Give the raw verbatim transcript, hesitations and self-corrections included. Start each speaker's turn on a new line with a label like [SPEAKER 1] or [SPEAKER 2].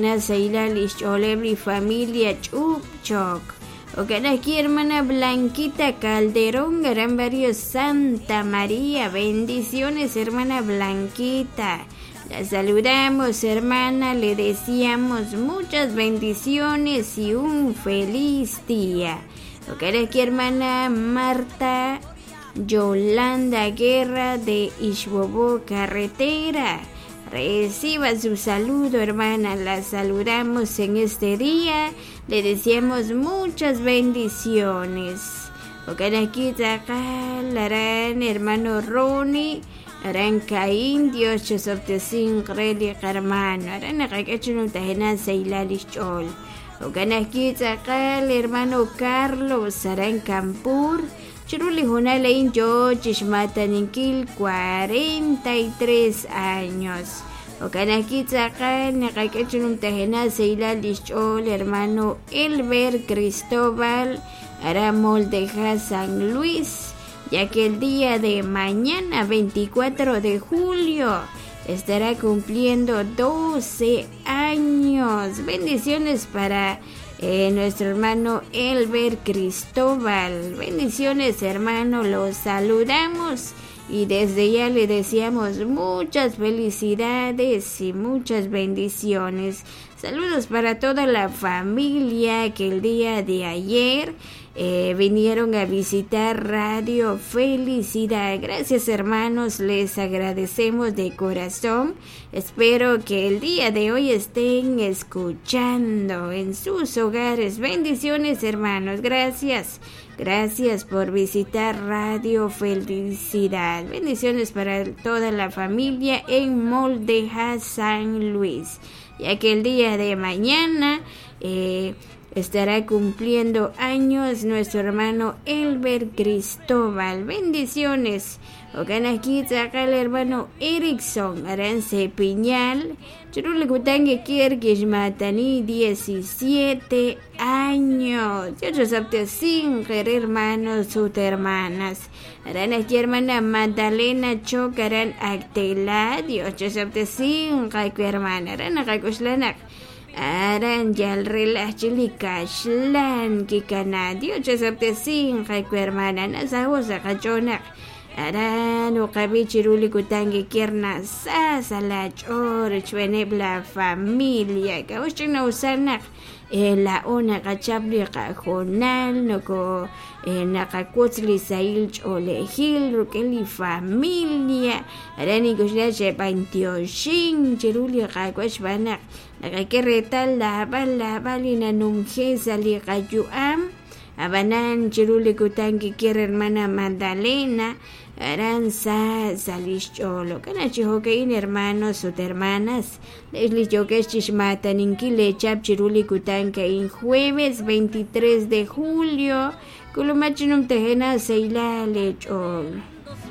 [SPEAKER 1] tajena seilal ischolebri familia chupchok. Okan aquí hermana Blanquita Calderón, Gran Barrio Santa María. Bendiciones hermana Blanquita. La saludamos hermana, le deseamos muchas bendiciones y un feliz día. Okan aquí hermana Marta Yolanda Guerra de Ixbobó Carretera. Reciba su saludo hermana, la saludamos en este día, le deseamos muchas bendiciones. Okan aquí Larán, hermano Ronnie, Arán Caín, Dios te sortesin Reli hermano, Arán Akachun Tajena Seilalish Chol. Okan aquí hermano Carlos, Arán Campur, Chiruli Junalein yo Chishmataninkil cuarenta y tres años. Okan aquí Tzakal Nakakachunum Tajena Seila Lichol, hermano Elber Cristóbal Aramol de San Luis, ya que el día de mañana veinticuatro de julio estará cumpliendo doce años. Bendiciones para Eh, nuestro hermano Elber Cristóbal. Bendiciones hermano, los saludamos y desde ya le deseamos muchas felicidades y muchas bendiciones. Saludos para toda la familia que el día de ayer eh, vinieron a visitar Radio Felicidad. Gracias hermanos, les agradecemos de corazón. Espero que el día de hoy estén escuchando en sus hogares. Bendiciones hermanos, gracias. Gracias por visitar Radio Felicidad. Bendiciones para toda la familia en Moldeja, San Luis, ya que el día de mañana eh, estará cumpliendo años nuestro hermano Elber Cristóbal. Bendiciones. Okan aquí el hermano Erickson Arance Piñal, Churule Kutangue Kirkish Matani, diecisiete años. Yo sabte cinco hermanos, sus hermanas. Aran aquí hermana Magdalena Chocaran Actela, Dios yo sabte cinco hermana. Aran akakushlanak. Aran yal relachili kashlan kikana, Dios yo sabte cinco hermana. Nasahusa kachonak. Aran uqabi chiruli kutangi kierna sasa la chor chwenebla familia kawchina usanak eh, la ona kachabli kajonal noko eh, nakakutzli sail cholejil rukeli familia arani kushlache pantioshin chiruli kakwashbanak nakakeretal la bala balina nunjesa li kayuam abanan chiruli kutangi kier hermana Magdalena Aranza Salicholo, Canachihokein hermanos, sus hermanas, Leslie Jokesh Chishmata, Ninkile Chap Chiruli Kutanka, en jueves veintitrés de julio, Kulumachinum Tejena Seila Lechol.